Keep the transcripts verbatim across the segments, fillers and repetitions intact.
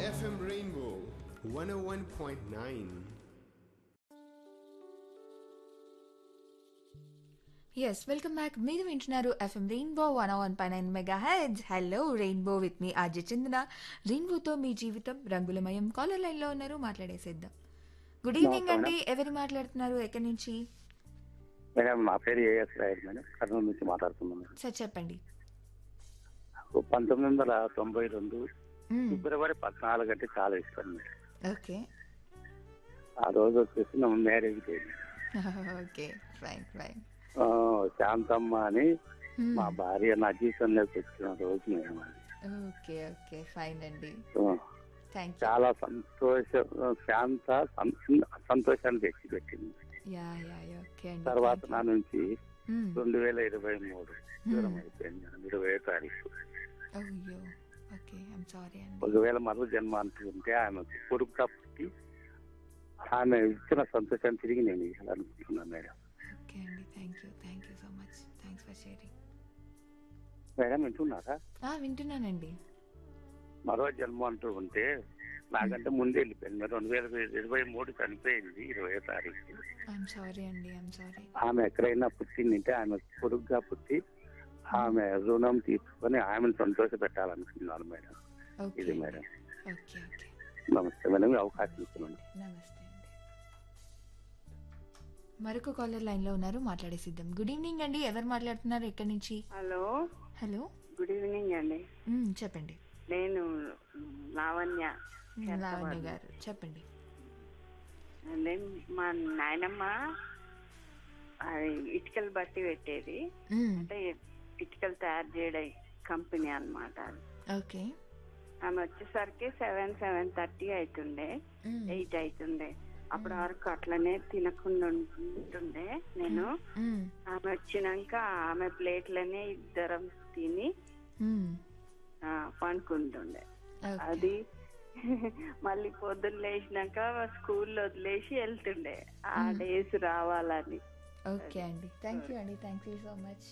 F M Rainbow one oh one point nine. Yes welcome back. మీరు వింటున్నారు FM rainbow one one pi nine mega heads. Hello rainbow with me RJ చందన. రెయిన్బోతో మీ జీవితం రంగులమయం. Caller లైన్లో ఉన్నారు, మాట్లాడేసేద్దాం. Good evening నమస్తే అండి. మేడం. ఎవరు మాట్లాడుతున్నారు, ఎక్కడి నుంచి? మేడం మా పేరు ఏఎస్ రాయల్ మేడం, కర్నూలు నుంచి మాట్లాడుతున్నాను మేడం. సార్ చెప్పండి. పంతొమ్మిది వందల తొంభై రెండు మ్మ్. ఫిబ్రవరి పద్నాలుగు అంటే చాలా ఇష్టం మేడం. ఓకే ఆ రోజు వచ్చేసి నా marriage day. Okay fine fine. ఆ, శాంతమ్మ అని మ్మ్. మా భార్య నా జీవితంలోకి వచ్చిన రోజు మేడం అది. ఓకే ఓకే ఫైన్ అండి. ఆ, థ్యాంక్ యూ. చాలా సంతోష శాంత సం- సంతోషాన్ని తెచ్చిపెట్టింది. యా యా యా ఓకే అండి. తర్వాత థాంక్ నా యూ. నుంచి మ్మ్. రెండు వేల ఇరవై మూడు దూరం మ్మ్. అయిపోయింది మేడం, ఇరవై తారీఖు. అయ్యో ఓకే ఐమ్ సారీ అండి. ఒకవేళ మరో జన్మ అంటుంటే ఆమె కొడుకుగా పుట్టి ఆమె ఇచ్చిన సంతోషాన్ని తిరిగి నేను ఇవ్వాలనుకుంటున్నాను మేడం. ఓకే అండి. Thank you thank you so much. Thanks for sharing. Madam వింటున్నారా? వింటున్నానండి. మరో జన్మ అంటూ ఉంటే నాకంటే ముందే వెళ్ళిపోయింది మరి. రెండు వేల ఇరవై మూడు చనిపోయింది ఇరవై తారీఖు. ఐఎమ్ సారీ అండి. I'm sorry. ఆమె ఎక్కడైనా పుట్టిందంటే ఆమె కొడుకుగా పుట్టి ఆమె రుణం తీసుకొని ఆమెను సంతోష పెట్టాలనుకున్నాను మేడం. ఓకే ఇది అండి. మేడం. ఓకే ఓకే నమస్తే మేడం, ఈ అవకాశం ఇస్తున్నాను. నమస్తే అండి. మరొక కాలర్ లైన్లో ఉన్నారు, మాట్లాడేసిద్దాం. గుడ్ ఈవినింగ్ అండి. ఎవరు మాట్లాడుతున్నారు, ఎక్కడి నుంచి? హలో హలో గుడ్ ఈవినింగ్ అండి. మ్మ్, చెప్పండి. నేను లావణ్య మ్మ్, లావణ్య గారు చెప్పండి. అంటే మా నాయనమ్మ అది ఇటుకలు బట్టి పెట్టేది, మ్మ్, అంటే ఇటుకలు తయారు చేయడం కంపెనీ అన్నమాట అది. ఓకే. ఆమె వచ్చేసరికి సెవెన్ సెవెన్ థర్టీ అవుతుండే, మ్మ్, ఎయిట్ అవుతుండే. అప్పటి వరకు అట్లనే తినకుండా ఉంటుండే నేను. మ్మ్, ఆమె వచ్చినాక ఆమె ప్లేట్లనే ఇద్దరం తిని మ్మ్, ఆ, పండుకుంటుండే. ఓకే. అది మళ్ళీ పొద్దున్న లేచినాక స్కూల్లో వదిలేసి వెళ్తుండే. ఆ మ్మ్. డేస్ రావాలని. ఓకే అండి. థ్యాంక్ యూ అండి. Thank you so much.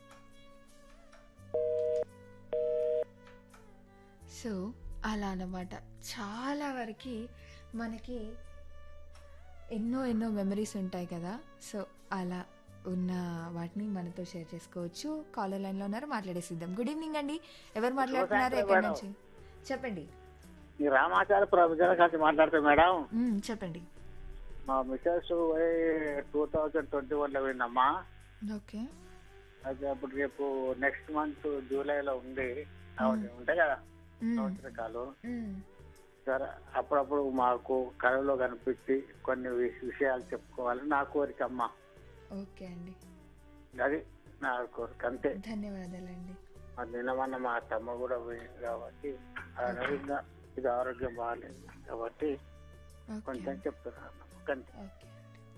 So అలా అన్నమాట. చాలా వరకు మనకి ఎన్నో ఎన్నో మెమరీస్ ఉంటాయి కదా. సో అలా ఉన్న వాటిని మనతో షేర్ చేసుకోవచ్చు. కాలర్ లైన్లో ఉన్నారు, మాట్లాడేసిద్దాం. గుడ్ ఈవినింగ్ అండి. ఎవరు మాట్లాడుతున్నారు, ఎక్కడి నుంచి? చెప్పండి. ఈ రామాచార ప్రవచన కలిసి మాట్లాడుతా మేడం. మ్మ్, చెప్పండి. మా Mrs two thousand twenty one లో పోయిందమ్మా. ఓకే. అయితే అప్పుడు రేపు నెక్స్ట్ మంత్ జూలైలో ఉంది. ఆవిడ ఉంటాయి కదా మ్మ్, సంవత్సరకాలు. మ్మ్, సరే అప్పుడప్పుడు మాకు కళలో కనిపించి కొన్ని విష- విషయాలు చెప్పుకోవాలని నా కోరిక అమ్మా. ఓకే అండి. అది నా కోరిక అంతే. ధన్యవాదాలండి. అది నిన్నమన్న మా తమ్మ కూడా పోయింది కాబట్టి ఆరోగ్యంగా ఇది ఆరోగ్యం బాగాలేదు కాబట్టి ఓకే కొంచెం చెప్తున్నాను అంతే. ఓకే